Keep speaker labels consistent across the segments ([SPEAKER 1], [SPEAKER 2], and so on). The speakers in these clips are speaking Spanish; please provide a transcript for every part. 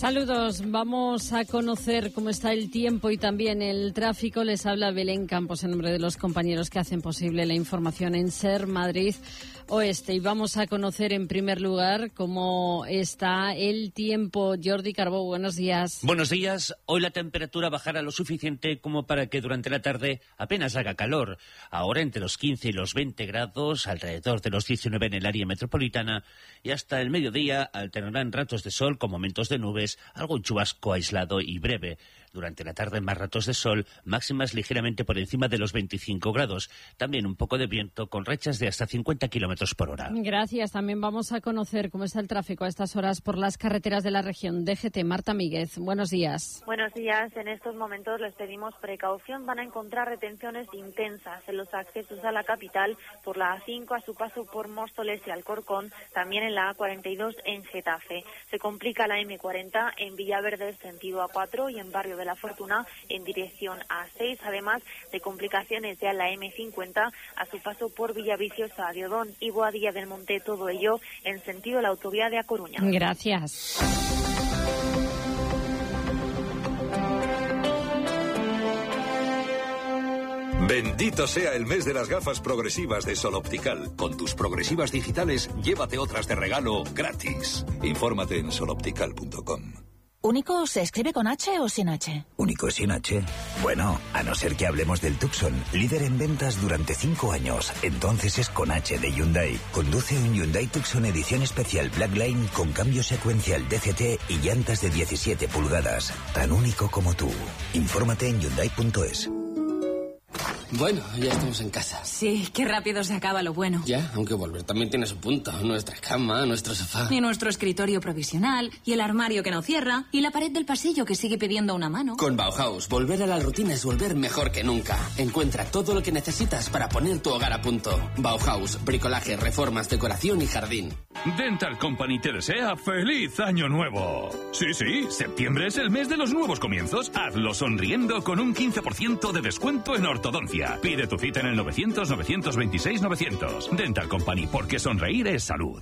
[SPEAKER 1] Saludos, vamos a conocer cómo está el tiempo y también el tráfico. Les habla Belén Campos en nombre de los compañeros que hacen posible la información en SER Madrid Oeste. Y vamos a conocer en primer lugar cómo está el tiempo. Jordi Carbó, buenos días.
[SPEAKER 2] Buenos días. Hoy la temperatura bajará lo suficiente como para que durante la tarde apenas haga calor. Ahora entre los 15 y los 20 grados, alrededor de los 19 en el área metropolitana, y hasta el mediodía alternarán ratos de sol con momentos de nubes, algún chubasco aislado y breve. Durante la tarde más ratos de sol, máximas ligeramente por encima de los 25 grados. También un poco de viento con rachas de hasta 50 kilómetros por hora.
[SPEAKER 1] Gracias. También vamos a conocer cómo está el tráfico a estas horas por las carreteras de la región. DGT, Marta Míguez, buenos días.
[SPEAKER 3] Buenos días. En estos momentos les pedimos precaución. Van a encontrar retenciones intensas en los accesos a la capital por la A5 a su paso por Móstoles y Alcorcón, también en la A42 en Getafe. Se complica la M40 en Villaverde sentido A4 y en Barrio de la Fortuna en dirección A6, además de complicaciones ya en la M50 a su paso por Villaviciosa, Adiodón y Boadilla del Monte, todo ello en sentido la autovía de A Coruña.
[SPEAKER 1] Gracias.
[SPEAKER 4] Bendito sea el mes de las gafas progresivas de Sol Optical. Con tus progresivas digitales, llévate otras de regalo gratis. Infórmate en soloptical.com.
[SPEAKER 5] ¿Único se escribe con H o sin H?
[SPEAKER 6] ¿Único sin H? Bueno, a no ser que hablemos del Tucson, líder en ventas durante 5 años. Entonces es con H de Hyundai. Conduce un Hyundai Tucson edición especial Blackline con cambio secuencial DCT y llantas de 17 pulgadas. Tan único como tú. Infórmate en Hyundai.es.
[SPEAKER 7] Bueno, ya estamos en casa.
[SPEAKER 5] Sí, qué rápido se acaba lo bueno.
[SPEAKER 7] Ya, aunque volver también tiene su punto. Nuestra cama, nuestro sofá.
[SPEAKER 5] Y nuestro escritorio provisional, y el armario que no cierra, y la pared del pasillo que sigue pidiendo una mano.
[SPEAKER 7] Con Bauhaus, volver a la rutina es volver mejor que nunca. Encuentra todo lo que necesitas para poner tu hogar a punto. Bauhaus, bricolaje, reformas, decoración y jardín.
[SPEAKER 8] Dental Company te desea ¡Feliz Año Nuevo! Sí, septiembre es el mes de los nuevos comienzos. Hazlo sonriendo con un 15% de descuento en ortodoncia. Pide tu cita en el 900-926-900. Dental Company, porque sonreír es salud.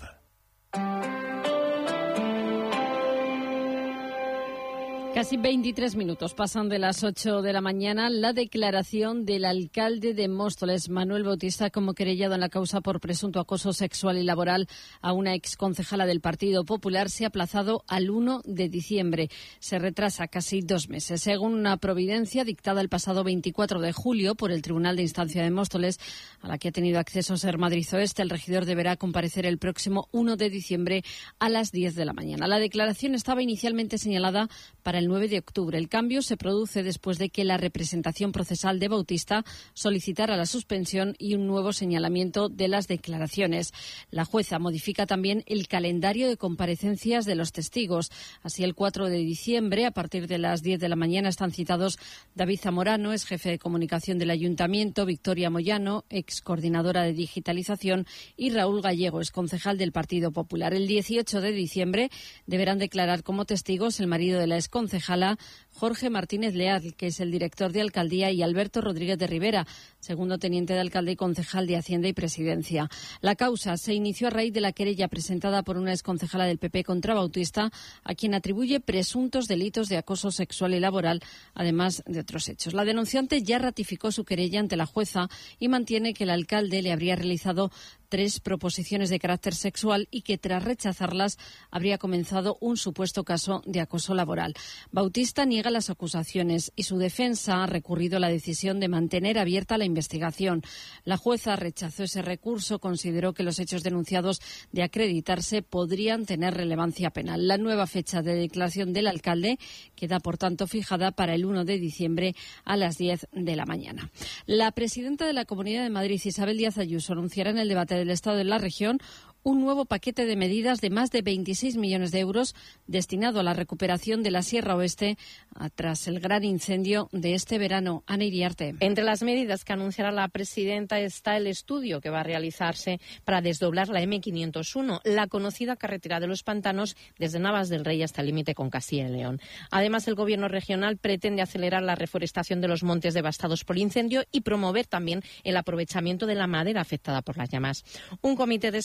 [SPEAKER 1] Casi 23 minutos pasan de las 8 de la mañana. La declaración del alcalde de Móstoles, Manuel Bautista, como querellado en la causa por presunto acoso sexual y laboral a una exconcejala del Partido Popular, se ha aplazado al 1 de diciembre. Se retrasa casi 2 meses. Según una providencia dictada el pasado 24 de julio por el Tribunal de Instancia de Móstoles, a la que ha tenido acceso SER Madrid Oeste, el regidor deberá comparecer el próximo 1 de diciembre a las 10 de la mañana. La declaración estaba inicialmente señalada para el 9 de octubre. El cambio se produce después de que la representación procesal de Bautista solicitara la suspensión y un nuevo señalamiento de las declaraciones. La jueza modifica también el calendario de comparecencias de los testigos. Así, el 4 de diciembre, a partir de las 10 de la mañana, están citados David Zamorano, ex jefe de comunicación del Ayuntamiento, Victoria Moyano, ex coordinadora de digitalización, y Raúl Gallego, ex concejal del Partido Popular. El 18 de diciembre deberán declarar como testigos el marido de la ex concejala, Jorge Martínez Leal, que es el director de Alcaldía, y Alberto Rodríguez de Rivera, segundo teniente de alcalde y concejal de Hacienda y Presidencia. La causa se inició a raíz de la querella presentada por una exconcejala del PP contra Bautista, a quien atribuye presuntos delitos de acoso sexual y laboral, además de otros hechos. La denunciante ya ratificó su querella ante la jueza y mantiene que el alcalde le habría realizado 3 proposiciones de carácter sexual y que tras rechazarlas habría comenzado un supuesto caso de acoso laboral. Bautista niega las acusaciones y su defensa ha recurrido a la decisión de mantener abierta la investigación. La jueza rechazó ese recurso, consideró que los hechos denunciados, de acreditarse, podrían tener relevancia penal. La nueva fecha de declaración del alcalde queda, por tanto, fijada para el 1 de diciembre a las 10 de la mañana. La presidenta de la Comunidad de Madrid, Isabel Díaz Ayuso, anunciará en el debate del Estado de la región un nuevo paquete de medidas de más de 26 millones de euros destinado a la recuperación de la Sierra Oeste tras el gran incendio de este verano. Ana Iriarte.
[SPEAKER 9] Entre las medidas que anunciará la presidenta está el estudio que va a realizarse para desdoblar la M501, la conocida carretera de los pantanos desde Navas del Rey hasta el límite con Castilla y León. Además, el Gobierno regional pretende acelerar la reforestación de los montes devastados por incendio y promover también el aprovechamiento de la madera afectada por las llamas. Un comité de expertos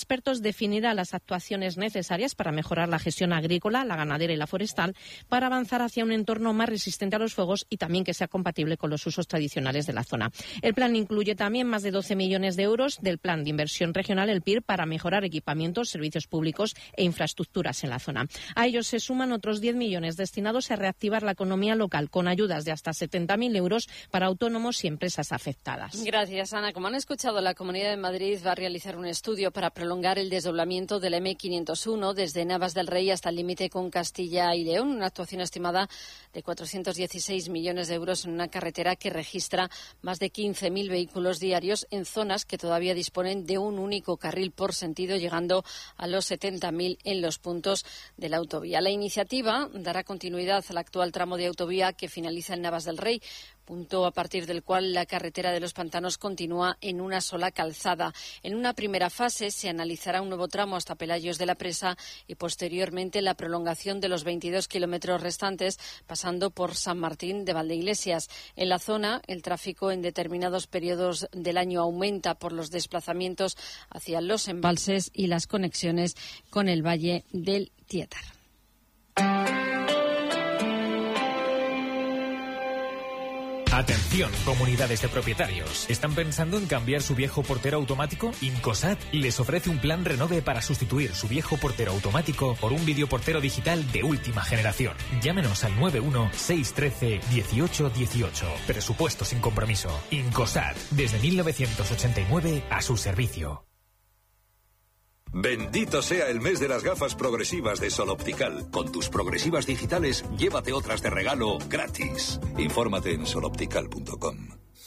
[SPEAKER 9] definirá las actuaciones necesarias para mejorar la gestión agrícola, la ganadera y la forestal, para avanzar hacia un entorno más resistente a los fuegos y también que sea compatible con los usos tradicionales de la zona. El plan incluye también más de 12 millones de euros del Plan de Inversión Regional, el PIR, para mejorar equipamientos, servicios públicos e infraestructuras en la zona. A ellos se suman otros 10 millones destinados a reactivar la economía local con ayudas de hasta 70.000 euros para autónomos y empresas afectadas.
[SPEAKER 1] Gracias, Ana. Como han escuchado, la Comunidad de Madrid va a realizar un estudio para prolongar el desdoblamiento del M501 desde Navas del Rey hasta el límite con Castilla y León, una actuación estimada de 416 millones de euros en una carretera que registra más de 15.000 vehículos diarios en zonas que todavía disponen de un único carril por sentido, llegando a los 70.000 en los puntos de la autovía. La iniciativa dará continuidad al actual tramo de autovía que finaliza en Navas del Rey, punto a partir del cual la carretera de los Pantanos continúa en una sola calzada. En una primera fase se analizará un nuevo tramo hasta Pelayos de la Presa y posteriormente la prolongación de los 22 kilómetros restantes pasando por San Martín de Valdeiglesias. En la zona, el tráfico en determinados periodos del año aumenta por los desplazamientos hacia los embalses y las conexiones con el Valle del Tietar.
[SPEAKER 10] Atención, comunidades de propietarios. ¿Están pensando en cambiar su viejo portero automático? Incosat les ofrece un plan Renove para sustituir su viejo portero automático por un videoportero digital de última generación. Llámenos al 91-613-1818. Presupuesto sin compromiso. Incosat, desde 1989 a su servicio.
[SPEAKER 4] Bendito sea el mes de las gafas progresivas de Sol Optical. Con tus progresivas digitales, llévate otras de regalo gratis. Infórmate en soloptical.com.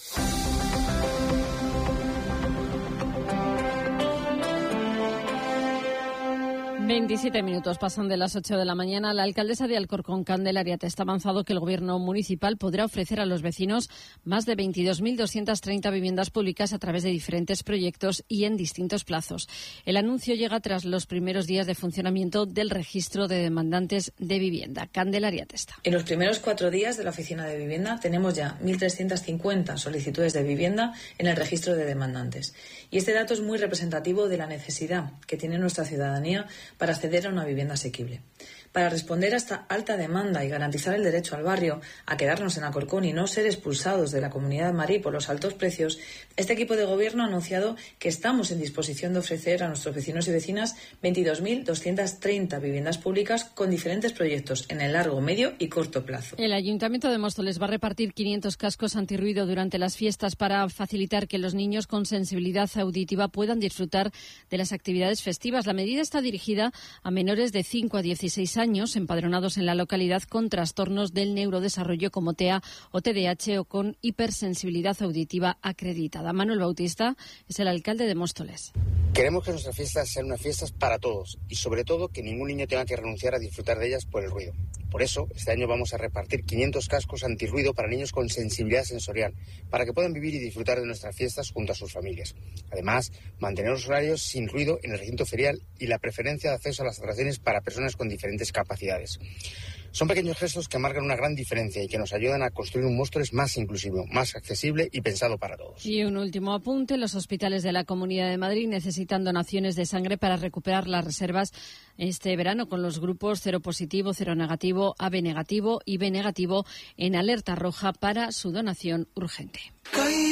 [SPEAKER 1] 27 minutos pasan de las 8 de la mañana. La alcaldesa de Alcorcón, Candelaria Testa, ha avanzado que el Gobierno municipal podrá ofrecer a los vecinos más de 22.230 viviendas públicas a través de diferentes proyectos y en distintos plazos. El anuncio llega tras los primeros días de funcionamiento del registro de demandantes de vivienda. Candelaria Testa.
[SPEAKER 11] En los primeros 4 días de la Oficina de Vivienda tenemos ya 1.350 solicitudes de vivienda en el registro de demandantes. Y este dato es muy representativo de la necesidad que tiene nuestra ciudadanía para acceder a una vivienda asequible. Para responder a esta alta demanda y garantizar el derecho al barrio a quedarnos en Alcorcón y no ser expulsados de la Comunidad de Madrid por los altos precios, este equipo de gobierno ha anunciado que estamos en disposición de ofrecer a nuestros vecinos y vecinas 22.230 viviendas públicas con diferentes proyectos en el largo, medio y corto plazo.
[SPEAKER 1] El Ayuntamiento de Móstoles va a repartir 500 cascos antirruido durante las fiestas para facilitar que los niños con sensibilidad auditiva puedan disfrutar de las actividades festivas. La medida está dirigida a menores de 5 a 16 años empadronados en la localidad con trastornos del neurodesarrollo como TEA o TDAH o con hipersensibilidad auditiva acreditada. Manuel Bautista es el alcalde de Móstoles.
[SPEAKER 12] Queremos que nuestras fiestas sean unas fiestas para todos y sobre todo que ningún niño tenga que renunciar a disfrutar de ellas por el ruido. Por eso, este año vamos a repartir 500 cascos antirruido para niños con sensibilidad sensorial, para que puedan vivir y disfrutar de nuestras fiestas junto a sus familias. Además, mantener los horarios sin ruido en el recinto ferial y la preferencia de acceso a las atracciones para personas con diferentes capacidades. Son pequeños gestos que marcan una gran diferencia y que nos ayudan a construir un Móstoles más inclusivo, más accesible y pensado para todos.
[SPEAKER 1] Y un último apunte, los hospitales de la Comunidad de Madrid necesitan donaciones de sangre para recuperar las reservas este verano con los grupos cero positivo, cero negativo, AB negativo y B negativo en alerta roja para su donación urgente.